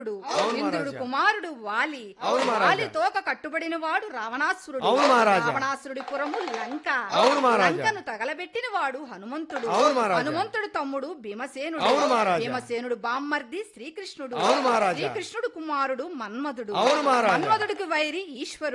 అవును ఇంద్రుడు మహారాజా. కుమారుడు వాలి అవును మహారాజా. వాలి తోక కట్టుబడిన వాడు రావణాసురుడు అవును మహారాజా. రావణాసురుడి పురము లంక అవును మహారాజా. లంకను తగలబెట్టిన వాడు హనుమంతుడు అవును మహారాజా. హనుమంతుడు తమ్ముడు భీమసేనుడు అవును మహారాజా. భీమసేనుడు బామ్మర్ది శ్రీకృష్ణుడు అవును మహారాజా. శ్రీకృష్ణుడు కుమారుడు మన్మధుడు అవును మహారాజా. మన్మధుడికి వైరి ఈశ్వరుడు